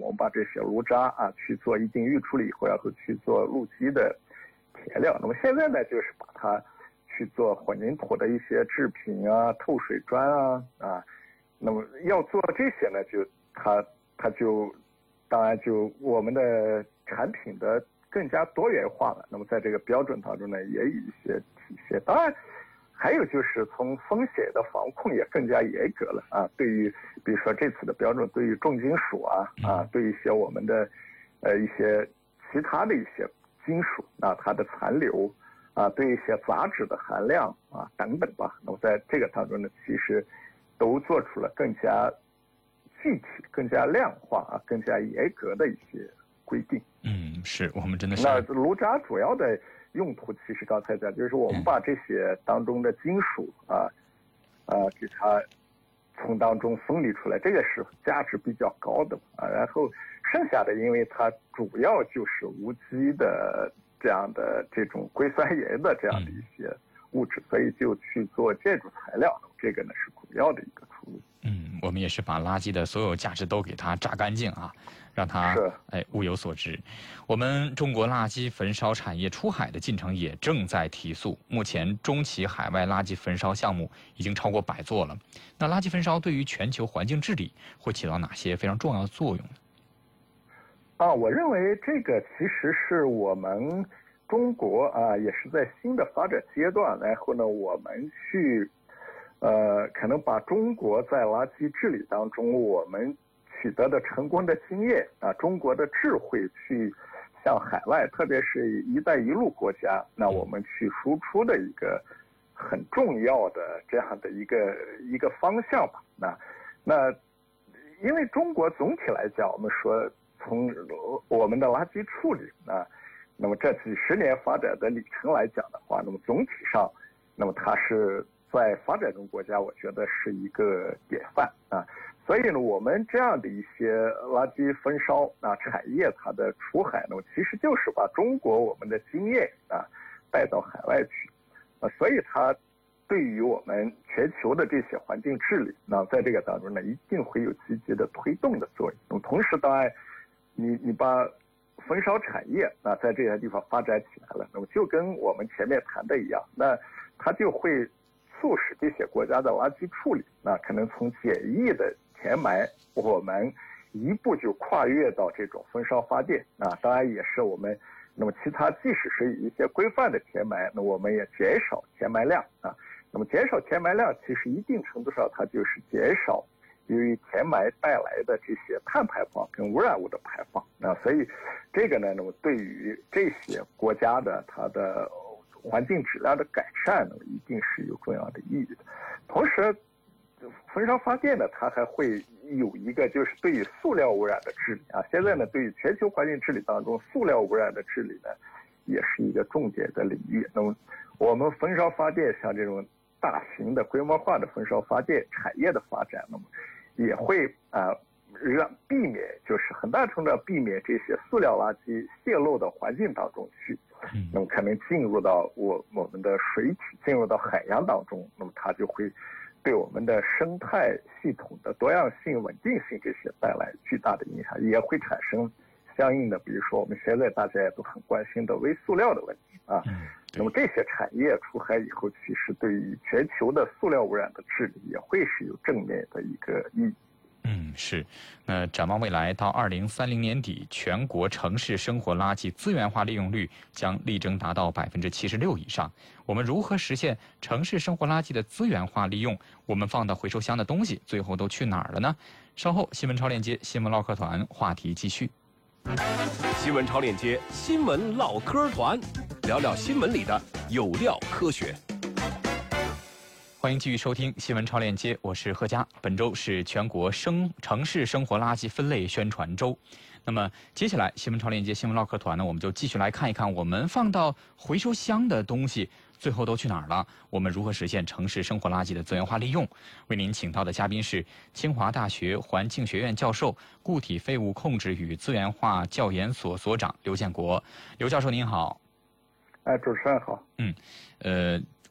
我们把这些炉渣去做一定预处理以后，然后去做路基的填料。那么现在呢，就是把它去做混凝土的一些制品透水砖那么要做这些呢，就它就当然就我们的产品的更加多元化了。那么在这个标准当中呢，也有一些体现。当然还有就是从风险的防控也更加严格了对于比如说这次的标准，对于重金属对于一些我们的一些其他的一些金属它的残留对一些杂质的含量等等吧。那么在这个当中呢，其实都做出了更加具体、更加量化更加严格的一些规定。 是我们真的是。 那炉渣主要的用途，其实刚才讲，就是我们把这些当中的金属给它从当中分离出来，这个是价值比较高的然后剩下的，因为它主要就是无机的这样的这种硅酸盐的这样的一些物质，所以就去做建筑材料，这个呢是主要的一个出路。 我们也是把垃圾的所有价值都给它榨干净让它物有所值。我们中国垃圾焚烧产业出海的进程也正在提速，目前中期海外垃圾焚烧项目已经超过100座了。那垃圾焚烧对于全球环境治理会起到哪些非常重要的作用呢？ 我认为这个其实是我们中国也是在新的发展阶段，然后呢，我们去可能把中国在垃圾治理当中我们取得的成功的经验中国的智慧去向海外，特别是一带一路国家，那我们去输出的一个很重要的这样的一个方向吧。那因为中国总体来讲，我们说从我们的垃圾处理那么这几十年发展的里程来讲的话，那么总体上，那么它是在发展中国家，我觉得是一个典范所以呢，我们这样的一些垃圾焚烧产业它的出海呢，其实就是把中国我们的经验带到海外去所以它对于我们全球的这些环境治理在这个当中呢，一定会有积极的推动的作用。那么同时当然你把焚烧产业在这些地方发展起来了，那么就跟我们前面谈的一样，那它就会促使这些国家的垃圾处理可能从简易的填埋，我们一步就跨越到这种焚烧发电当然也是我们那么其他即使是一些规范的填埋，那我们也减少填埋量那么减少填埋量，其实一定程度上它就是减少由于填埋带来的这些碳排放跟污染物的排放所以这个呢，那么对于这些国家的它的环境质量的改善呢，一定是有重要的意义的。同时焚烧发电呢，它还会有一个就是对于塑料污染的治理现在呢，对于全球环境治理当中塑料污染的治理呢，也是一个重点的领域。那么我们焚烧发电像这种大型的规模化的焚烧发电产业的发展，那么也会让避免就是很大程度上避免这些塑料垃圾泄漏到环境当中去那么可能进入到我们的水体，进入到海洋当中，那么它就会对我们的生态系统的多样性、稳定性这些带来巨大的影响，也会产生相应的，比如说我们现在大家也都很关心的微塑料的问题那么这些产业出海以后，其实对于全球的塑料污染的治理也会是有正面的一个意义。 是。那展望未来，到2030年底，全国城市生活垃圾资源化利用率将力争达到76%以上。我们如何实现城市生活垃圾的资源化利用？我们放到回收箱的东西最后都去哪儿了呢？稍后新闻超链接新闻唠嗑团话题继续。 新闻超链接新闻唠嗑团，聊聊新闻里的有料科学。 欢迎继续收听新闻超链接，我是贺佳。本周是全国城市生活垃圾分类宣传周。那么接下来新闻超链接新闻唠嗑团呢，我们就继续来看一看我们放到回收箱的东西最后都去哪儿了？我们如何实现城市生活垃圾的资源化利用？为您请到的嘉宾是清华大学环境学院教授、固体废物控制与资源化教研所所长刘建国。刘教授您好。 主持人好。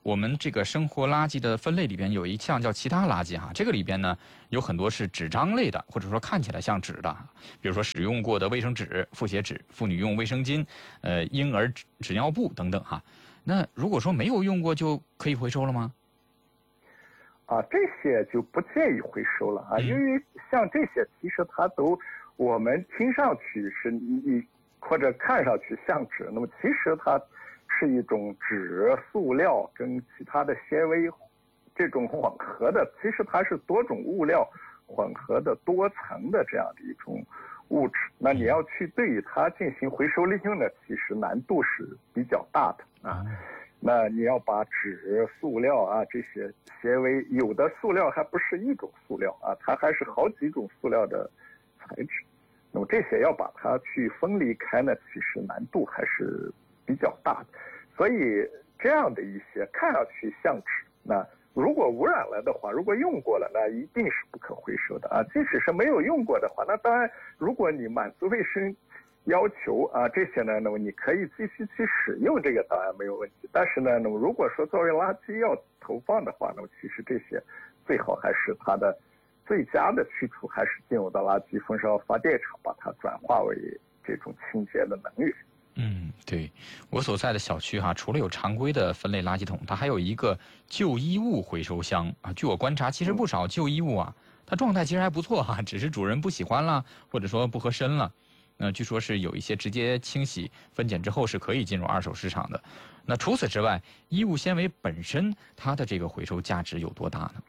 我们这个生活垃圾的分类里边有一项叫其他垃圾哈，这个里边呢有很多是纸张类的，或者说看起来像纸的，比如说使用过的卫生纸、复写纸、妇女用卫生巾、婴儿纸尿布等等哈。那如果说没有用过，就可以回收了吗？ 这些就不建议回收了啊，因为像这些其实它都我们听上去是你或者看上去像纸，那么其实它是一种纸、塑料跟其他的纤维这种混合的，其实它是多种物料混合的多层的这样的一种物质。那你要去对于它进行回收利用呢，其实难度是比较大的啊。那你要把纸、塑料啊这些纤维，有的塑料还不是一种塑料啊，它还是好几种塑料的材质。那么这些要把它去分离开呢，其实难度还是比较大的。所以这样的一些看上去像纸，那如果污染了的话，如果用过了，那一定是不可回收的啊。即使是没有用过的话，那当然，如果你满足卫生要求啊，这些呢，那么你可以继续去使用，这个当然没有问题。但是呢，那么如果说作为垃圾要投放的话，那么其实这些最好还是它的最佳的去处还是进入到垃圾焚烧发电厂，把它转化为这种清洁的能源。 对，我所在的小区哈，除了有常规的分类垃圾桶，它还有一个旧衣物回收箱啊。据我观察，其实不少旧衣物啊，它状态其实还不错哈，只是主人不喜欢了，或者说不合身了。据说是有一些直接清洗分拣之后是可以进入二手市场的。那除此之外，衣物纤维本身它的这个回收价值有多大呢？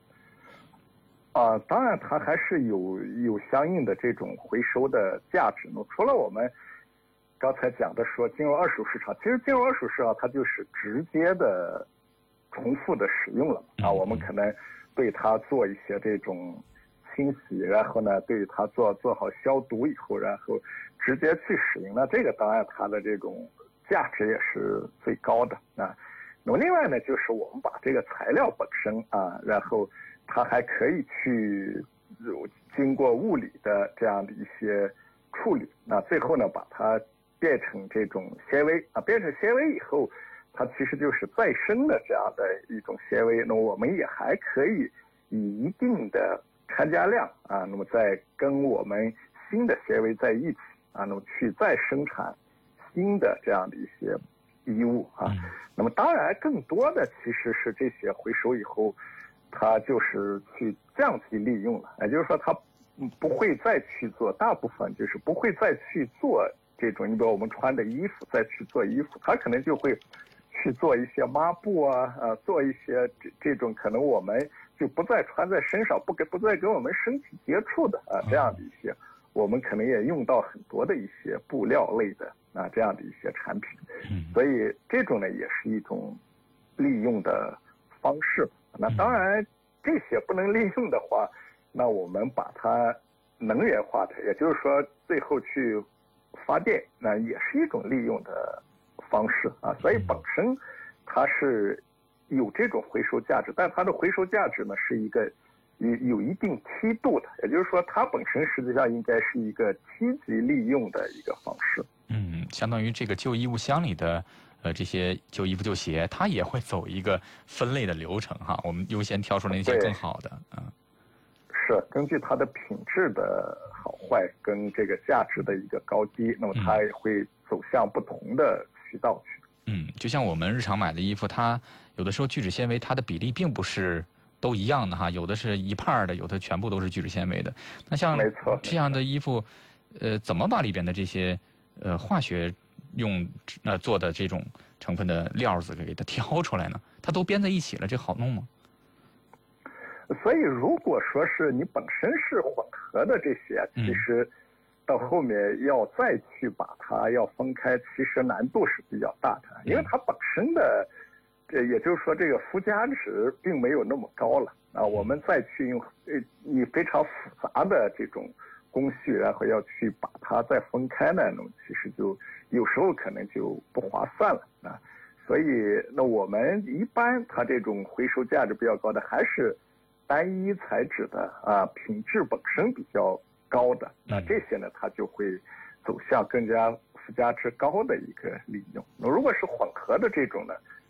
当然它还是有相应的这种回收的价值。除了我们刚才讲的说进入二手市场，其实进入二手市场它就是直接的重复的使用了啊。我们可能对它做一些这种清洗，然后呢对它做好消毒以后，然后直接去使用，那这个当然它的这种价值也是最高的啊。那么另外呢，就是我们把这个材料本身啊，然后它还可以去经过物理的这样的一些处理，那最后呢把它变成这种纤维啊，变成纤维以后，它其实就是再生的这样的一种纤维。那我们也还可以以一定的看价量啊，那么再跟我们新的纤维在一起啊，那么去再生产新的这样的一些衣物啊。那么当然更多的其实是这些回收以后，它就是去降级利用了，也就是说它不会再去做，大部分就是不会再去做这种，你比如我们穿的衣服再去做衣服，它可能就会去做一些抹布啊，做一些这种可能我们就不再穿在身上，不再跟我们身体接触的啊，这样的一些，我们可能也用到很多的一些布料类的啊这样的一些产品，所以这种呢也是一种利用的方式。那当然这些不能利用的话，那我们把它能源化的，也就是说最后去发电，那也是一种利用的方式啊。所以本身它是有这种回收价值，但它的回收价值呢是一个有一定梯度的，也就是说它本身实际上应该是一个梯级利用的一个方式。 相当于这个旧衣物箱里的这些旧衣服旧鞋，它也会走一个分类的流程哈，我们优先挑出那些更好的。 是根据它的品质的好坏跟这个价值的一个高低，那么它也会走向不同的渠道去。 就像我们日常买的衣服，它有的时候聚酯纤维它的比例并不是都一样的哈，有的是一半的，有的全部都是聚酯纤维的。那像这样的衣服，怎么把里边的这些化学用做的这种成分的料子给它挑出来呢？它都编在一起了，这好弄吗？ 所以如果说是你本身是混合的这些，其实到后面要再去把它要分开，其实难度是比较大的，因为它本身的也就是说这个附加值并没有那么高了啊。我们再去用你非常复杂的这种工序，然后要去把它再分开呢，那么其实就有时候可能就不划算了啊。所以那我们一般它这种回收价值比较高的还是单一材质的啊，品质本身比较高的，那这些呢它就会走向更加附加值高的一个利用。那如果是混合的这种呢，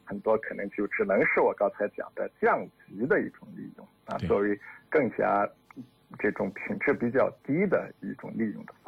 很多可能就只能是我刚才讲的降级的一种利用啊，作为更加这种品质比较低的一种利用的